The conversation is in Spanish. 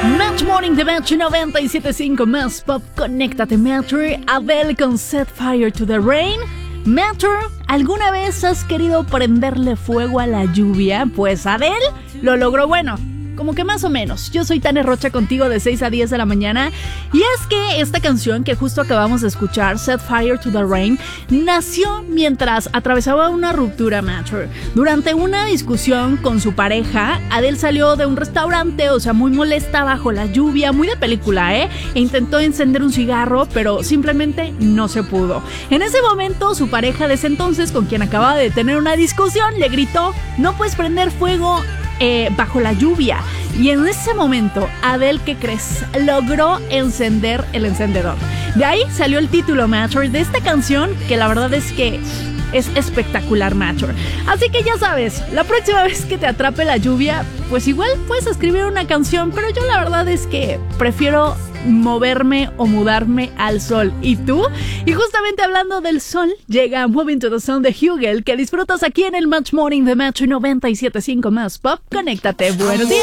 Match Morning de Match 97.5 más pop. Conéctate, Matcher. Adele con Set Fire to the Rain. Matcher, ¿alguna vez has querido prenderle fuego a la lluvia? Pues Adele lo logró. Bueno, como que más o menos. Yo soy Tania Rocha contigo de 6 a 10 de la mañana. Y es que esta canción que justo acabamos de escuchar, Set Fire to the Rain, nació mientras atravesaba una ruptura, Matcher. Durante una discusión con su pareja, Adele salió de un restaurante, o sea, muy molesta bajo la lluvia, muy de película, E intentó encender un cigarro, pero simplemente no se pudo. En ese momento, su pareja de ese entonces, con quien acababa de tener una discusión, le gritó: no puedes prender fuego bajo la lluvia. Y en ese momento, Adele, ¿qué crees? Logró encender el encendedor. De ahí salió el título, Matcher, de esta canción, que la verdad es que es espectacular, Matcher. Así que ya sabes, la próxima vez que te atrape la lluvia, pues igual puedes escribir una canción, pero yo la verdad es que prefiero moverme o mudarme al sol. ¿Y tú? Y justamente hablando del sol, llega Moving to the Sun de Hugel, que disfrutas aquí en el Match Morning de Match 97.5 más pop. Conéctate. Buenos días.